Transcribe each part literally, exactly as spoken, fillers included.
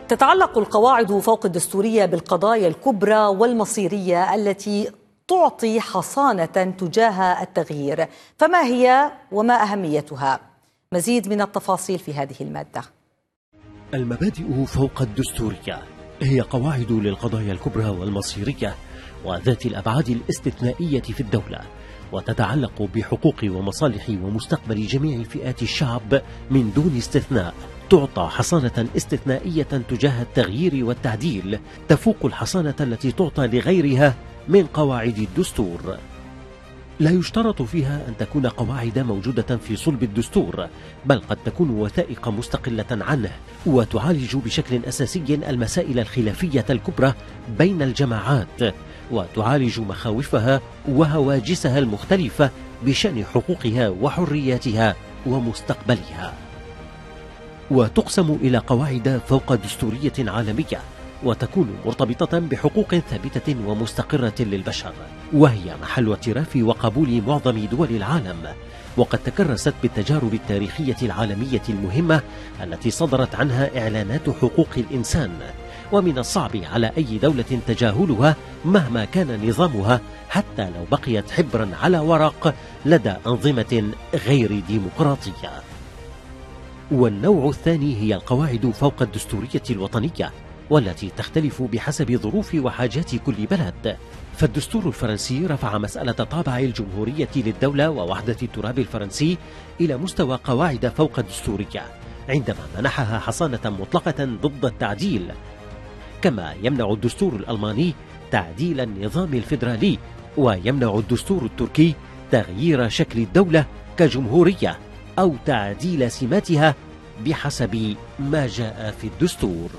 تتعلق القواعد فوق الدستورية بالقضايا الكبرى والمصيرية التي تعطي حصانة تجاه التغيير، فما هي وما أهميتها؟ مزيد من التفاصيل في هذه المادة. المبادئ فوق الدستورية هي قواعد للقضايا الكبرى والمصيرية وذات الأبعاد الاستثنائية في الدولة، وتتعلق بحقوق ومصالح ومستقبل جميع فئات الشعب من دون استثناء. تعطى حصانة استثنائية تجاه التغيير والتعديل تفوق الحصانة التي تعطى لغيرها من قواعد الدستور. لا يشترط فيها أن تكون قواعد موجودة في صلب الدستور، بل قد تكون وثائق مستقلة عنه، وتعالج بشكل أساسي المسائل الخلافية الكبرى بين الجماعات، وتعالج مخاوفها وهواجسها المختلفة بشأن حقوقها وحرياتها ومستقبلها. وتقسم إلى قواعد فوق دستورية عالمية، وتكون مرتبطة بحقوق ثابتة ومستقرة للبشر، وهي محل اعتراف وقبول معظم دول العالم، وقد تكرست بالتجارب التاريخية العالمية المهمة التي صدرت عنها إعلانات حقوق الإنسان، ومن الصعب على أي دولة تجاهلها مهما كان نظامها، حتى لو بقيت حبرا على ورق لدى أنظمة غير ديمقراطية. والنوع الثاني هي القواعد فوق الدستورية الوطنية، والتي تختلف بحسب ظروف وحاجات كل بلد. فالدستور الفرنسي رفع مسألة طابع الجمهورية للدولة ووحدة التراب الفرنسي إلى مستوى قواعد فوق الدستورية، عندما منحها حصانة مطلقة ضد التعديل، كما يمنع الدستور الألماني تعديل النظام الفيدرالي، ويمنع الدستور التركي تغيير شكل الدولة كجمهورية أو تعديل سماتها بحسب ما جاء في الدستور.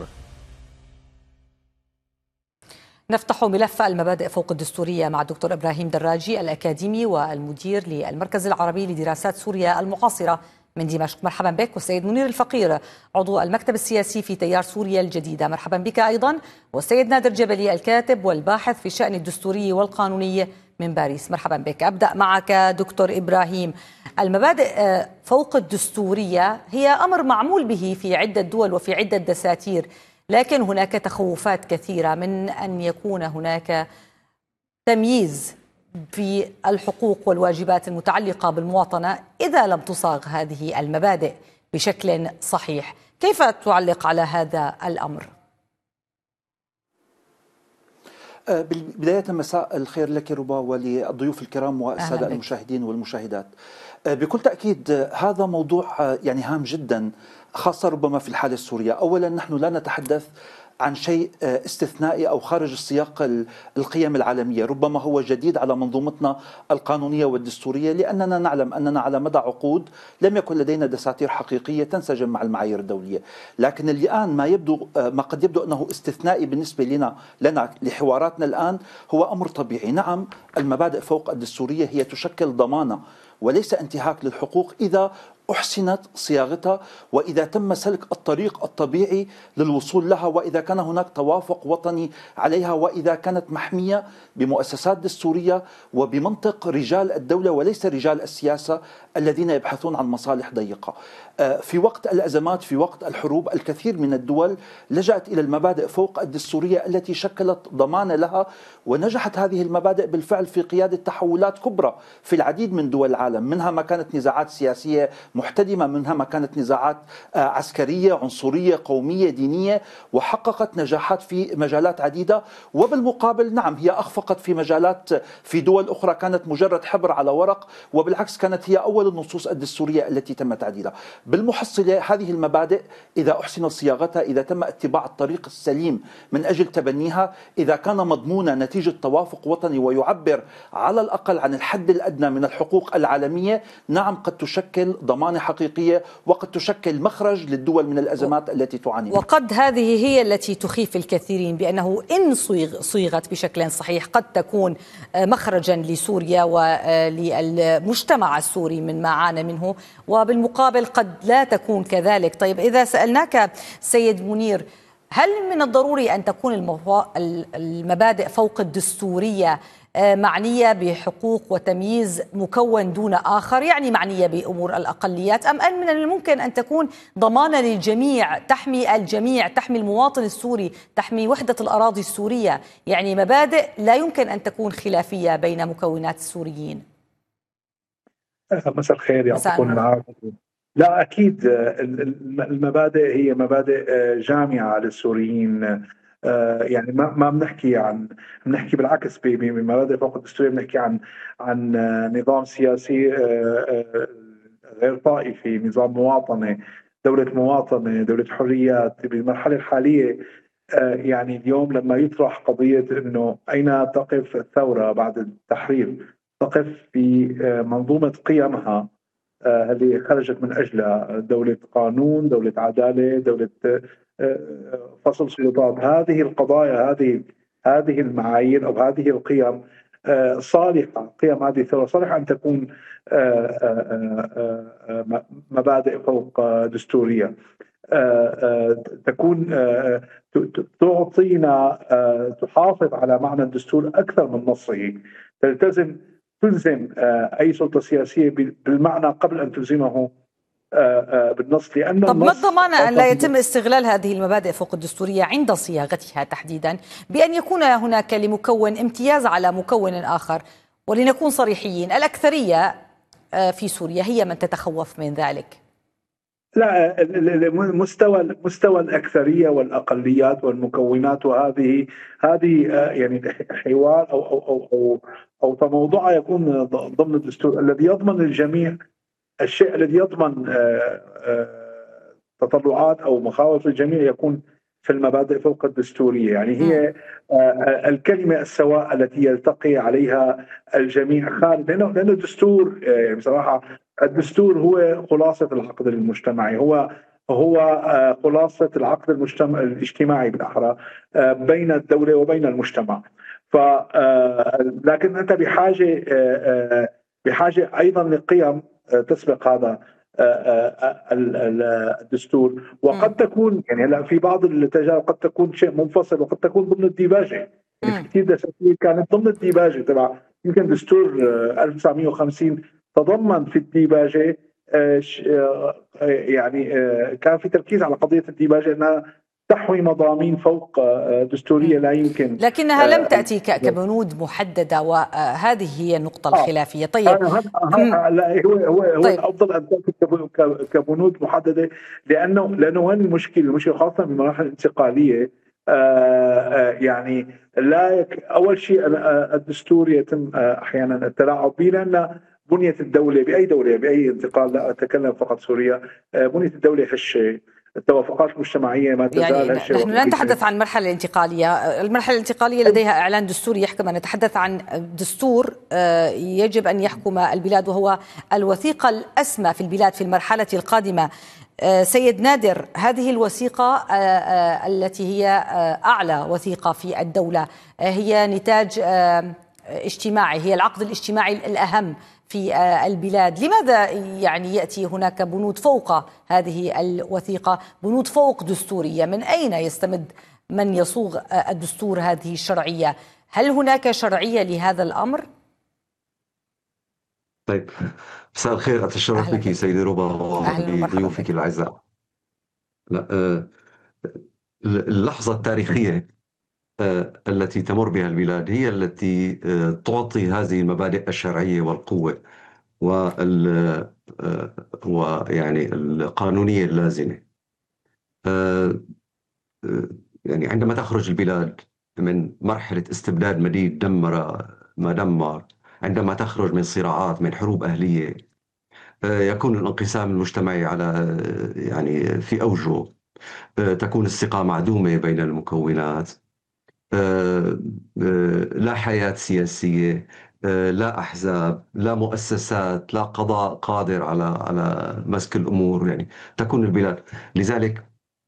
نفتح ملف المبادئ فوق الدستورية مع الدكتور إبراهيم دراجي، الأكاديمي والمدير للمركز العربي لدراسات سوريا المعاصرة من دمشق. مرحبا بك. والسيد منير الفقير، عضو المكتب السياسي في تيار سوريا الجديدة، مرحبا بك أيضا. والسيد نادر جبلي، الكاتب والباحث في الشأن الدستوري والقانوني من باريس، مرحبا بك. أبدأ معك دكتور إبراهيم. المبادئ فوق الدستورية هي أمر معمول به في عدة دول وفي عدة دساتير، لكن هناك تخوفات كثيرة من أن يكون هناك تمييز في الحقوق والواجبات المتعلقة بالمواطنة إذا لم تصاغ هذه المبادئ بشكل صحيح. كيف تعلق على هذا الأمر؟ بداية مساء الخير لك ربا وللضيوف الكرام والسادة المشاهدين والمشاهدات. بكل تأكيد هذا موضوع يعني هام جدا، خاصة ربما في الحالة السورية. أولا نحن لا نتحدث عن شيء استثنائي أو خارج السياق القيم العالمية، ربما هو جديد على منظومتنا القانونية والدستورية، لأننا نعلم أننا على مدى عقود لم يكن لدينا دساتير حقيقية تنسجم مع المعايير الدولية. لكن الآن ما يبدو ما قد يبدو أنه استثنائي بالنسبة لنا لنا لحواراتنا الآن هو أمر طبيعي. نعم، المبادئ فوق الدستورية هي تشكل ضمانة وليس انتهاك للحقوق إذا أحسنت صياغتها، وإذا تم سلك الطريق الطبيعي للوصول لها، وإذا كان هناك توافق وطني عليها، وإذا كانت محمية بمؤسسات دستورية وبمنطق رجال الدولة وليس رجال السياسة الذين يبحثون عن مصالح ضيقة. في وقت الأزمات، في وقت الحروب، الكثير من الدول لجأت إلى المبادئ فوق الدستورية التي شكلت ضمان لها، ونجحت هذه المبادئ بالفعل في قيادة تحولات كبرى في العديد من دول العالم، منها ما كانت نزاعات سياسية محتدمة، منها ما كانت نزاعات عسكرية عنصرية قومية دينية، وحققت نجاحات في مجالات عديدة. وبالمقابل نعم، هي أخفقت في مجالات في دول أخرى كانت مجرد حبر على ورق، وبالعكس كانت هي أول النصوص الدستورية التي تم تعديلها. بالمحصلة هذه المبادئ إذا أحسن صياغتها، إذا تم اتباع الطريق السليم من أجل تبنيها، إذا كان مضمونا نتيجة توافق وطني ويعبر على الأقل عن الحد الأدنى من الحقوق العالمية، نعم قد تشكل ضمانة حقيقية وقد تشكل مخرج للدول من الأزمات التي تعاني. وقد هذه هي التي تخيف الكثيرين، بأنه إن صيغت بشكل صحيح قد تكون مخرجا لسوريا وللمجتمع السوري من ما عانى منه، وبالمقابل قد لا تكون كذلك. طيب، إذا سألناك سيد منير، هل من الضروري أن تكون المبادئ فوق الدستورية معنية بحقوق وتمييز مكون دون آخر، يعني معنية بأمور الأقليات، أم أن من الممكن أن تكون ضمانة للجميع، تحمي الجميع، تحمي المواطن السوري، تحمي وحدة الأراضي السورية، يعني مبادئ لا يمكن أن تكون خلافية بين مكونات السوريين؟ مساء الخير، يعطيكم العافية. لا أكيد المبادئ هي مبادئ جامعة للسوريين، يعني ما ما بنحكي عن بنحكي بالعكس بمبادئ فوق الدستورية، بنحكي عن عن نظام سياسي غير طائفي، نظام مواطنة، دولة مواطنة، دولة حريات. بالمرحلة الحالية يعني اليوم لما يطرح قضية إنه أين تقف الثورة بعد التحرير، تقف في منظومة قيمها اللي خرجت من أجلها، دولة قانون، دولة عدالة، دولة فصل سلطات. هذه القضايا، هذه هذه المعايير أو هذه القيم صالحة، قيم هذه الثورة صالحة أن تكون مبادئ فوق دستورية، تكون تعطينا، تحافظ على معنى الدستور أكثر من نصه، تلتزم تلزم أي سلطة سياسية بالمعنى قبل أن تلزمه بالنص. لأن طب ما الضمانة أن لا يتم استغلال هذه المبادئ فوق الدستورية عند صياغتها تحديدا بأن يكون هناك لمكون امتياز على مكون آخر؟ ولنكون صريحيين، الأكثرية في سوريا هي من تتخوف من ذلك. لا، مستوى مستوى الأكثرية والأقليات والمكونات، وهذه هذه يعني حوار أو أو أو أو, أو تموضع يكون ضمن الدستور الذي يضمن الجميع. الشيء الذي يضمن تطلعات أو مخاوف الجميع يكون في المبادئ فوق الدستورية. يعني هي الكلمة السواء التي يلتقي عليها الجميع خالد، لأنه لأن الدستور يعني بصراحة الدستور هو خلاصة العقد المجتمعي، هو هو خلاصة العقد المجتمع الاجتماعي بالأحرى بين الدولة وبين المجتمع. ف لكن أنت بحاجة بحاجة أيضا لقيم تسبق هذا الدستور، وقد تكون يعني هلا في بعض التجارب قد تكون شيء منفصل، وقد تكون ضمن الديباجة. يعني في كثير دساتير كانت ضمن الديباجة تبع، يمكن دستور ألف وتسعمئة وخمسين تضمن في الديباجة يعني كان في تركيز على قضية الديباجة أنها تحوي مضامين فوق دستورية لا يمكن، لكنها لم تأتي كبنود محددة، وهذه هي النقطة الخلافية. طيب لا، هو هو هو طيب. الأفضل أن تأتي كبنود محددة، لأنه لأنه وين المشكلة؟ المشكلة خاصة بالمراحل الانتقالية. يعني لا يك... أول شيء الدستور يتم أحيانا التلاعب به، لأن بنية الدولة بأي دولة بأي انتقال، لا أتكلم فقط سوريا، بنية الدولة هالشيء، التوافقات المجتمعية ما تزال يعني هالشيء. نحن لا نتحدث عن المرحلة الانتقالية، المرحلة الانتقالية لديها إعلان دستوري يحكم، نتحدث عن دستور يجب أن يحكم البلاد، وهو الوثيقة الأسمى في البلاد في المرحلة القادمة. سيد نادر، هذه الوثيقة التي هي أعلى وثيقة في الدولة هي نتاج اجتماعي، هي العقد الاجتماعي الأهم في البلاد. لماذا يعني يأتي هناك بنود فوق هذه الوثيقة، بنود فوق دستورية؟ من أين يستمد من يصوغ الدستور هذه الشرعية؟ هل هناك شرعية لهذا الأمر؟ طيب، مساء الخير، أتشرف بك سيدي ربا وبضيوفك الأعزاء. اللحظة التاريخية التي تمر بها البلاد هي التي تعطي هذه المبادئ الشرعية والقوة وال ويعني القانونية اللازمة. يعني عندما تخرج البلاد من مرحلة استبداد مديد دمر ما دمر، عندما تخرج من صراعات، من حروب أهلية، يكون الانقسام المجتمعي على يعني في أوجه، تكون الثقة معدومة بين المكونات، لا حياة سياسية، لا أحزاب، لا مؤسسات، لا قضاء قادر على على مسك الأمور، يعني تكون البلاد. لذلك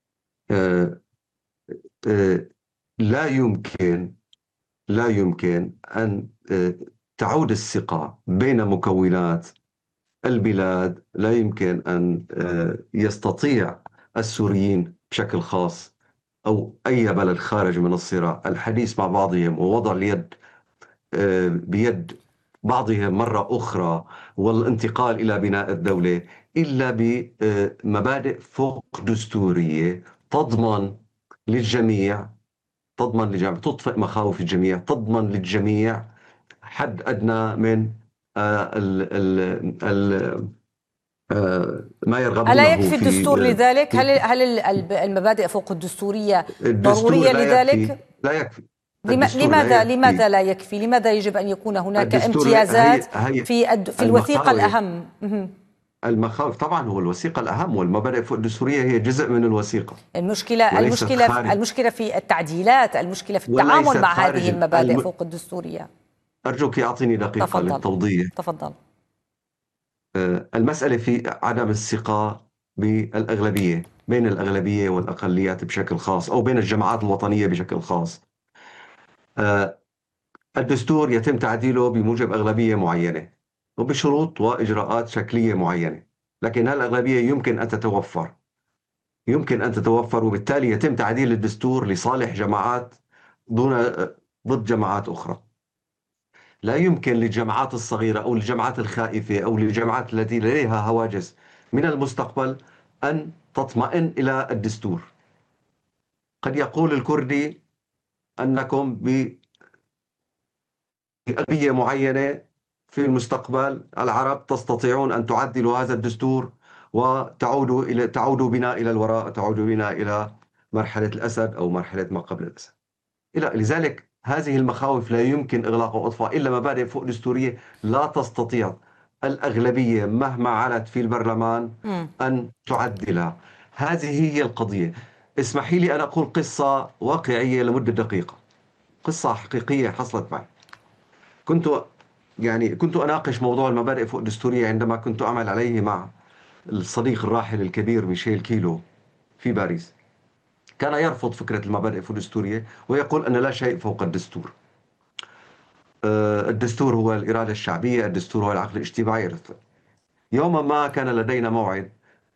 لا يمكن لا يمكن أن تعود الثقة بين مكونات البلاد. لا يمكن أن يستطيع السوريين بشكل خاص أو أي بلد خارج من الصراع الحديث مع بعضهم ووضع اليد بيد بعضهم مرة أخرى والانتقال إلى بناء الدولة إلا بمبادئ فوق دستورية تضمن للجميع تضمن للجميع تطفئ مخاوف الجميع، تضمن للجميع حد أدنى من ال ال ال ما يرغبونه. ألا يكفي الدستور لذلك؟ هل هل المبادئ فوق الدستورية ضرورية لذلك؟ لا يكفي. لماذا لماذا لا يكفي؟ لماذا يجب أن يكون هناك امتيازات هي هي في في الوثيقة الأهم؟ المخاوف طبعا هو الوثيقة الأهم، والمبادئ فوق الدستورية هي جزء من الوثيقة. المشكلة المشكلة في المشكلة في التعديلات، المشكلة في التعامل مع هذه المبادئ الم... فوق الدستورية. أرجوك أعطيني دقيقة تفضل. للتوضيح. تفضل. المسألة في عدم الثقة بالأغلبية، بين الأغلبية والأقليات بشكل خاص، أو بين الجماعات الوطنية بشكل خاص. الدستور يتم تعديله بموجب أغلبية معينة وبشروط وإجراءات شكلية معينة، لكن هالأغلبية يمكن أن تتوفر يمكن أن تتوفر وبالتالي يتم تعديل الدستور لصالح جماعات دون ضد جماعات أخرى. لا يمكن للجماعات الصغيرة أو الجماعات الخائفة أو للجماعات التي لديها هواجس من المستقبل أن تطمئن إلى الدستور. قد يقول الكردي أنكم بأغلبية معينة في المستقبل العرب تستطيعون أن تعدلوا هذا الدستور وتعودوا إلى تعودوا بنا إلى الوراء، تعودوا بنا إلى مرحلة الأسد أو مرحلة ما قبل الأسد. إلى لذلك هذه المخاوف لا يمكن إغلاق وإطفاء إلا مبادئ فوق دستورية لا تستطيع الأغلبية مهما علت في البرلمان أن تعدلها. هذه هي القضية. اسمحي لي أن أقول قصة واقعية لمدة دقيقة، قصة حقيقية حصلت معي. كنت يعني كنت أناقش موضوع المبادئ فوق الدستورية عندما كنت أعمل عليه مع الصديق الراحل الكبير ميشيل كيلو في باريس. كان يرفض فكرة المبادئ فوق الدستورية ويقول أن لا شيء فوق الدستور. الدستور هو الإرادة الشعبية، الدستور هو العقل الاجتماعي. يوما ما كان لدينا موعد،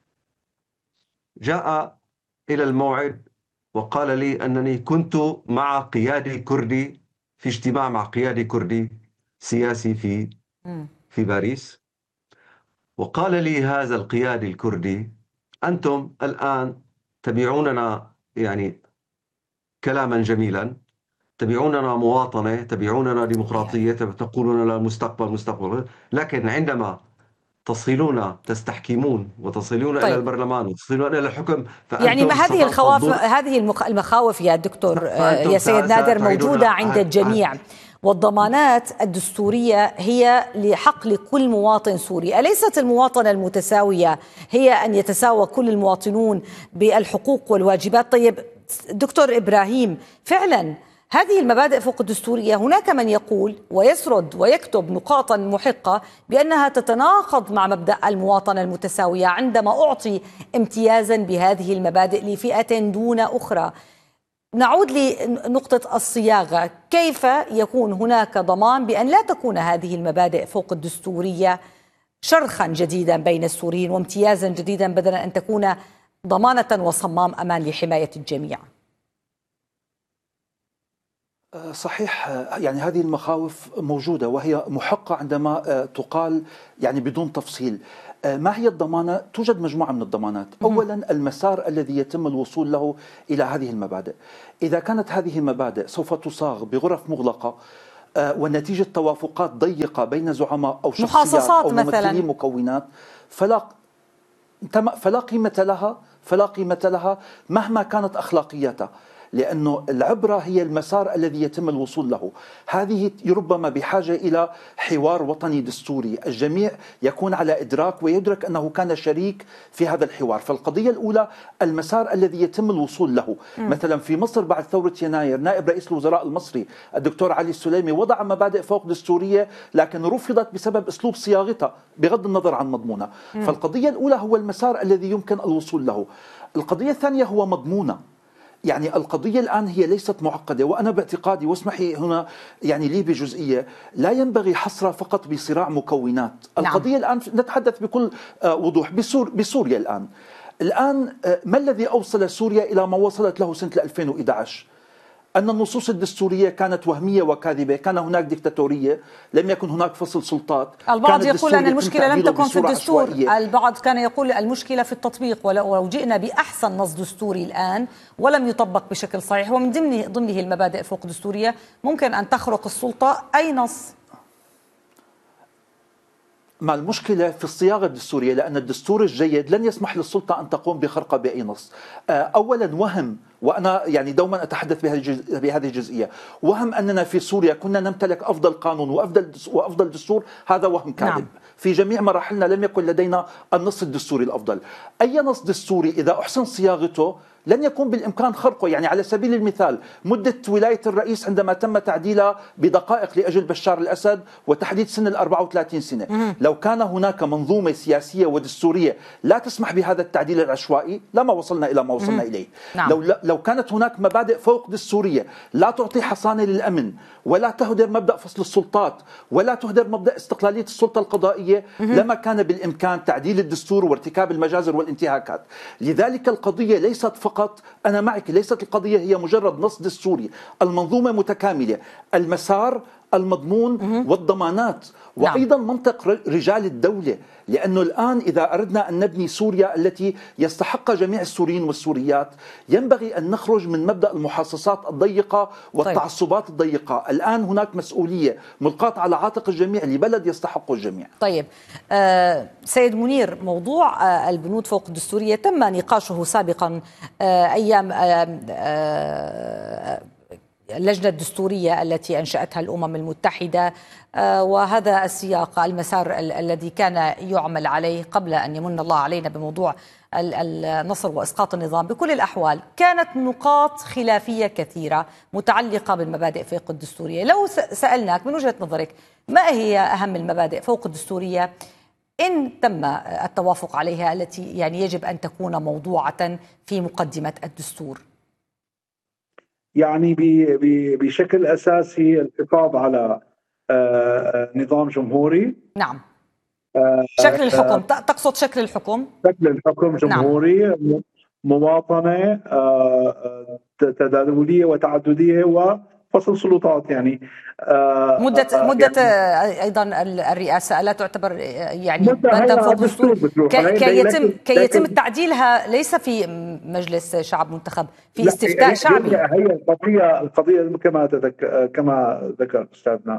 جاء إلى الموعد وقال لي أنني كنت مع قيادي كردي في اجتماع مع قيادي كردي سياسي في في باريس، وقال لي هذا القيادي الكردي: أنتم الآن تبيعوننا يعني كلاما جميلا، تبيعوننا مواطنة، تبيعوننا ديمقراطية، تقولون لنا مستقبل مستقبل، لكن عندما تصلون تستحكمون وتصلون طيب. إلى البرلمان وتصلون إلى الحكم فأنتم يعني ما هذه الخواف هذه المخاوف يا دكتور يا سيد نادر موجودة عند الجميع، والضمانات الدستورية هي لحق لكل مواطن سوري. أليست المواطنة المتساوية هي أن يتساوى كل المواطنون بالحقوق والواجبات؟ طيب دكتور إبراهيم، فعلا هذه المبادئ فوق الدستورية هناك من يقول ويسرد ويكتب نقاطا محقة بأنها تتناقض مع مبدأ المواطنة المتساوية عندما أعطي امتيازا بهذه المبادئ لفئة دون أخرى. نعود لنقطة الصياغة، كيف يكون هناك ضمان بأن لا تكون هذه المبادئ فوق الدستورية شرخا جديدا بين السوريين وامتيازا جديدا بدلا أن تكون ضمانة وصمام أمان لحماية الجميع؟ صحيح، يعني هذه المخاوف موجودة وهي محقة عندما تقال يعني بدون تفصيل. ما هي الضمانة؟ توجد مجموعة من الضمانات. أولا المسار الذي يتم الوصول له إلى هذه المبادئ. إذا كانت هذه المبادئ سوف تصاغ بغرف مغلقة ونتيجة توافقات ضيقة بين زعماء أو شخصيات أو ممثلي مكونات، فلا فلا قيمة لها فلا قيمة لها مهما كانت أخلاقياتها، لأنه العبرة هي المسار الذي يتم الوصول له. هذه ربما بحاجة إلى حوار وطني دستوري، الجميع يكون على إدراك ويدرك أنه كان شريك في هذا الحوار. فالقضية الأولى المسار الذي يتم الوصول له. م. مثلا في مصر بعد ثورة يناير نائب رئيس الوزراء المصري الدكتور علي السليمي وضع مبادئ فوق دستورية لكن رفضت بسبب أسلوب صياغتها بغض النظر عن مضمونها. م. فالقضية الأولى هو المسار الذي يمكن الوصول له. القضية الثانية هو مضمونة. يعني القضية الآن هي ليست معقدة، وأنا باعتقادي واسمحي هنا يعني لي بجزئية لا ينبغي حصرها فقط بصراع مكونات. نعم. القضية الآن نتحدث بكل وضوح بسور بسوريا الآن الآن ما الذي أوصل سوريا إلى ما وصلت له سنة ألفين وإحدى عشر؟ أن النصوص الدستورية كانت وهمية وكاذبة، كان هناك ديكتاتورية، لم يكن هناك فصل سلطات. البعض يقول أن المشكلة لم تكن في الدستور، عشوائية. البعض كان يقول المشكلة في التطبيق، ولو جئنا بأحسن نص دستوري الآن ولم يطبق بشكل صحيح ومن ضمنه ضمنه المبادئ فوق الدستورية، ممكن أن تخرق السلطة أي نص. ما المشكلة في الصياغة الدستورية؟ لأن الدستور الجيد لن يسمح للسلطة أن تقوم بخرقة بأي نص. أولا وهم، وأنا يعني دوما أتحدث بهذه الجزئية، وهم أننا في سوريا كنا نمتلك أفضل قانون وأفضل وأفضل دستور، هذا وهم كاذب. نعم. في جميع مراحلنا لم يكن لدينا النص الدستوري الأفضل. أي نص دستوري إذا أحسن صياغته لن يكون بالإمكان خرقه. يعني على سبيل المثال مدة ولاية الرئيس عندما تم تعديلها بدقائق لأجل بشار الأسد وتحديد سن الأربعة وثلاثين سنة، مم. لو كان هناك منظومة سياسية ودستورية لا تسمح بهذا التعديل العشوائي لما وصلنا إلى ما وصلنا مم. إليه. نعم. لو, لو كانت هناك مبادئ فوق دستورية لا تعطي حصانة للأمن ولا تهدر مبدأ فصل السلطات ولا تهدر مبدأ استقلالية السلطة القضائية، مم. لما كان بالإمكان تعديل الدستور وارتكاب المجازر والانتهاكات. لذلك القضية ليست فقط فقط أنا معك، ليست القضية هي مجرد نص دستوري، المنظومة متكاملة، المسار، المضمون والضمانات، وأيضا منطق رجال الدولة. لأنه الآن إذا أردنا أن نبني سوريا التي يستحق جميع السوريين والسوريات ينبغي أن نخرج من مبدأ المحاصصات الضيقة والتعصبات الضيقة. الآن هناك مسؤولية ملقاة على عاتق الجميع لبلد يستحقه الجميع. طيب آه سيد منير، موضوع آه البنود فوق الدستورية تم نقاشه سابقا آه أيام آه آه اللجنة الدستورية التي أنشأتها الأمم المتحدة، وهذا السياق المسار الذي كان يعمل عليه قبل أن يمن الله علينا بموضوع النصر وإسقاط النظام. بكل الأحوال كانت نقاط خلافية كثيرة متعلقة بالمبادئ فوق الدستورية. لو سألناك من وجهة نظرك ما هي أهم المبادئ فوق الدستورية إن تم التوافق عليها التي يعني يجب أن تكون موضوعة في مقدمة الدستور؟ يعني بشكل أساسي الحفاظ على نظام جمهوري. نعم. شكل الحكم، تقصد شكل الحكم؟ شكل الحكم جمهوري. نعم. مواطنة، تداولية وتعددية وفصل سلطات. يعني مدة مدة يعني أيضا الرئاسة لا تعتبر يعني بندا فوق الدستور كي يتم كي يتم تعديلها، ليس في مجلس شعب منتخب، في استفتاء شعبي. هي القضية القضية كما كما ذكر أستاذنا،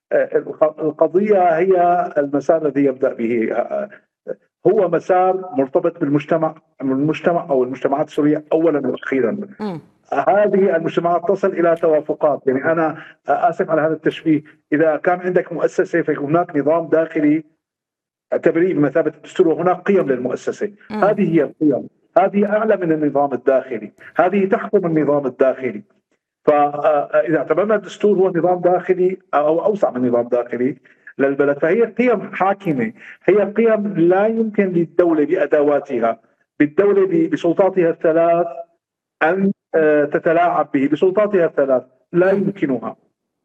القضية هي المسار الذي يبدأ به، هو مسار مرتبط بالمجتمع المجتمع أو المجتمعات السورية أولا وأخيرا. م. هذه المجتمعات تصل إلى توافقات. يعني أنا آسف على هذا التشبيه، إذا كان عندك مؤسسة فيكون هناك نظام داخلي اعتبريه بمثابة الدستور وهناك قيم للمؤسسة. م. هذه هي القيم، هذه أعلى من النظام الداخلي، هذه تحكم النظام الداخلي. فإذا اعتبرنا الدستور هو نظام داخلي أو أوسع من نظام داخلي للبلد، فهي قيم حاكمة، هي قيم لا يمكن للدولة بأدواتها، بالدولة بسلطاتها الثلاث أن تتلاعب به، بسلطاتها الثلاث لا يمكنها،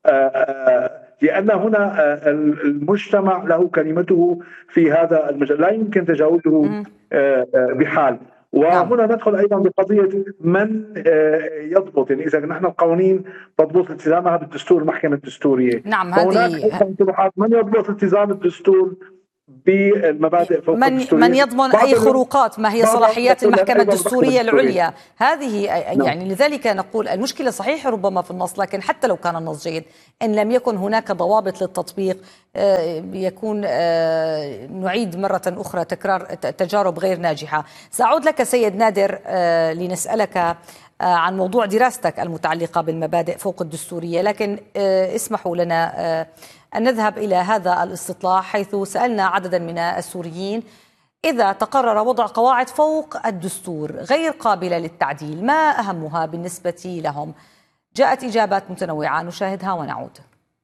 لأن هنا المجتمع له كلمته في هذا المجال لا يمكن تجاوزه بحال. وهنا ندخل ايضا بقضيه من يضبط، يعني اذا نحن القوانين تضبط التزامها بالدستور المحكمه الدستوريه. نعم، هذه من يضبط التزام الدستور بالمبادئ فوق من الدستوريه، من يضمن اي خروقات، ما هي صلاحيات المحكمه الدستوريه العليا. هذه يعني لذلك نقول المشكله صحيح ربما في النص، لكن حتى لو كان النص جيد ان لم يكن هناك ضوابط للتطبيق يكون نعيد مره اخرى تكرار تجارب غير ناجحه. سأعود لك سيد نادر لنسالك عن موضوع دراستك المتعلقه بالمبادئ فوق الدستوريه، لكن اسمحوا لنا أن نذهب إلى هذا الاستطلاع حيث سألنا عددا من السوريين إذا تقرر وضع قواعد فوق الدستور غير قابلة للتعديل ما أهمها بالنسبة لهم. جاءت إجابات متنوعة، نشاهدها ونعود.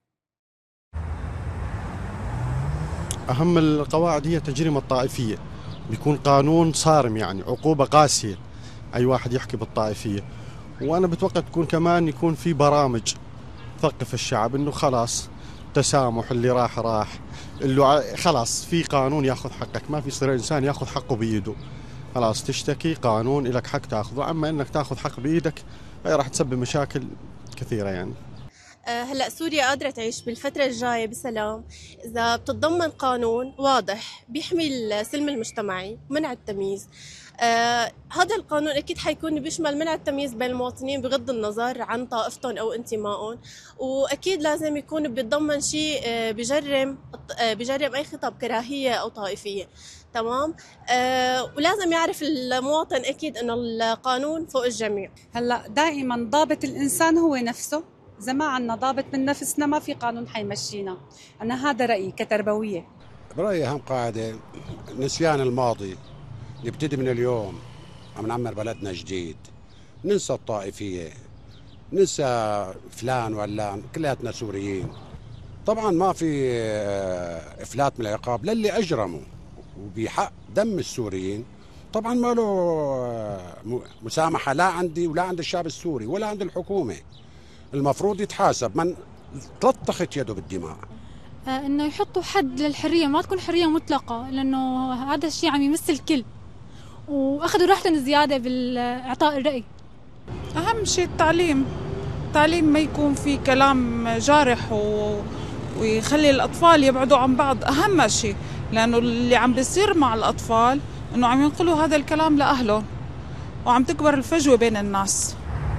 أهم القواعد هي التجريم الطائفية، بيكون قانون صارم، يعني عقوبة قاسية أي واحد يحكي بالطائفية. وأنا بتوقع تكون كمان يكون في برامج ثقف الشعب إنه خلاص تسامح، اللي راح راح، اللي خلاص في قانون ياخذ حقك، ما في يصير انسان ياخذ حقه بايده. خلاص تشتكي قانون لك حق تاخذه، اما انك تاخذ حق بايدك هي راح تسبب مشاكل كثيرة يعني. هلأ سوريا قادرة تعيش بالفترة الجاية بسلام إذا بتتضمن قانون واضح بيحمي السلم المجتمعي ومنع التمييز. آه هذا القانون أكيد حيكون بيشمل منع التمييز بين المواطنين بغض النظر عن طائفتهم أو انتمائهم، وأكيد لازم يكون بيتضمن شيء آه بجرم آه بجرم أي خطاب كراهية أو طائفية. تمام. آه ولازم يعرف المواطن أكيد إنه القانون فوق الجميع. هلا دائما ضابط الإنسان هو نفسه، إذا ما عنا ضابط من نفسنا ما في قانون حيمشينا. أنا هذا رأيي كتربوية. برأيي أهم قاعدة نسيان الماضي، نبتدي من اليوم عم نعمر بلدنا جديد، ننسى الطائفية، ننسى فلان وعلان، كلياتنا سوريين. طبعا ما في إفلات من العقاب للي أجرموا وبحق دم السوريين. طبعا ما له مسامحة لا عندي ولا عند الشعب السوري ولا عند الحكومة. المفروض يتحاسب من تلطخت يده بالدماء. آه انه يحطوا حد للحريه، ما تكون حريه مطلقه، لانه هذا الشيء عم يمس الكل، واخذوا راحتهم زياده بالاعطاء الراي. اهم شيء التعليم، التعليم ما يكون في كلام جارح و... ويخلي الاطفال يبعدوا عن بعض، اهم شيء، لانه اللي عم بيصير مع الاطفال انه عم ينقلوا هذا الكلام لاهلهم وعم تكبر الفجوه بين الناس.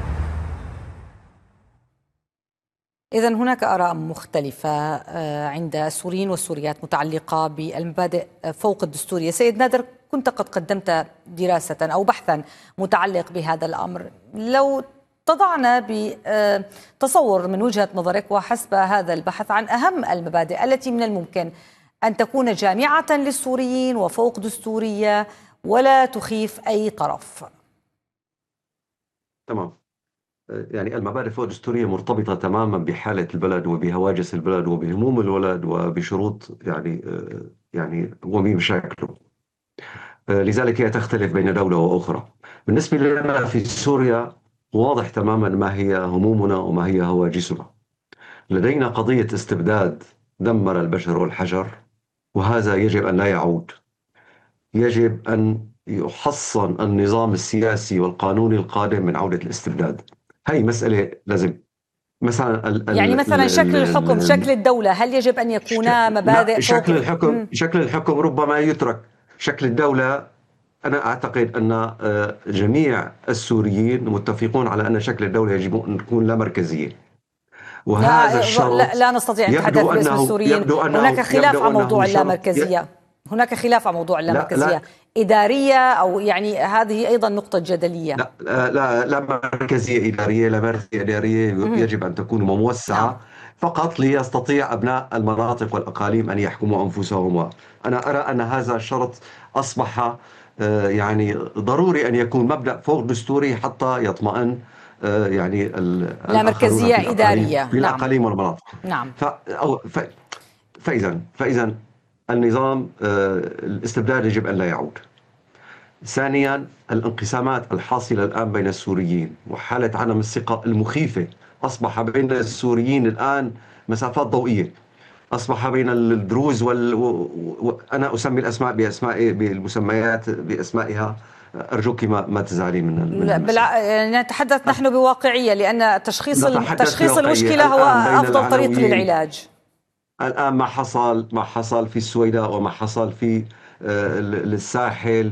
إذا هناك آراء مختلفة عند السوريين والسوريات متعلقة بالمبادئ فوق الدستورية. سيد نادر، كنت قد قدمت دراسة أو بحثا متعلق بهذا الأمر، لو تضعنا بتصور من وجهة نظرك وحسب هذا البحث عن أهم المبادئ التي من الممكن أن تكون جامعة للسوريين وفوق دستورية ولا تخيف أي طرف. تمام. يعني المبادئ فوق الدستورية مرتبطة تماما بحالة البلد وبهواجس البلد وبهموم البلد وبشروط يعني يعني وبمشاكله. لذلك هي تختلف بين دولة وأخرى. بالنسبة لنا في سوريا واضح تماما ما هي همومنا وما هي هواجسنا. لدينا قضية استبداد دمر البشر والحجر، وهذا يجب أن لا يعود. يجب أن يحصن النظام السياسي والقانوني القادم من عودة الاستبداد. هاي مسألة لازم مثلا ال يعني مثلا شكل الحكم، شكل الدولة، هل يجب أن يكون مبادئ شكل فوق؟ الحكم م. شكل الحكم ربما يترك. شكل الدولة أنا أعتقد أن جميع السوريين متفقون على أن شكل الدولة يجب أن تكون لا مركزية، وهذا لا الشرط لا, لا نستطيع أن نتحدث باسم السوريين. هناك خلاف عن موضوع اللامركزية. هناك خلاف عن موضوع اللامركزية. لا لا إدارية أو يعني هذه أيضا نقطة جدلية. لا لا لا مركزية إدارية، لا مركزية إدارية يجب أن تكون موسعة نعم. فقط ليستطيع أبناء المناطق والأقاليم أن يحكموا أنفسهم. أنا أرى أن هذا الشرط أصبح يعني ضروري أن يكون مبدأ فوق دستوري حتى يطمئن يعني لا مركزية إدارية في الأقاليم نعم. والمناطق نعم. فإذا فإذا النظام الاستبداد يجب أن لا يعود. ثانيا الانقسامات الحاصلة الآن بين السوريين وحالة عدم الثقة المخيفة. أصبح بين السوريين الآن مسافات ضوئية. أصبح بين الدروز وال و... أنا أسمي الأسماء بأسماء بالمسميات بأسمائها، أرجوك ما ما تزعلي من لا بالع... نتحدث نحن بواقعية، لأن تشخيص تشخيص المشكلة هو أفضل طريق للعلاج. الآن ما حصل ما حصل في السويداء وما حصل في الساحل،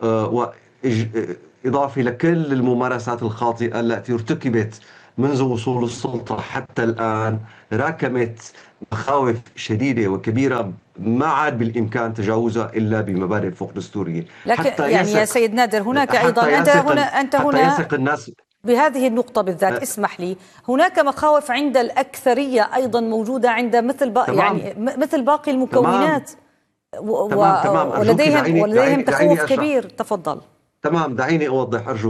وإضافة لكل الممارسات الخاطئة التي ارتكبت منذ وصول السلطة حتى الآن، راكمت مخاوف شديدة وكبيرة ما عاد بالإمكان تجاوزها إلا بمبادئ فوق دستورية. لكن حتى يعني يا سيد نادر هناك أيضا أنت هنا أنت هنا الناس بهذه النقطة بالذات أه اسمح لي، هناك مخاوف عند الأكثرية أيضا موجودة عند مثل باقي يعني مثل باقي المكونات تمام. تمام. تمام. ولديهم ولديهم تخوف كبير. تفضل. تمام. دعيني أوضح أرجو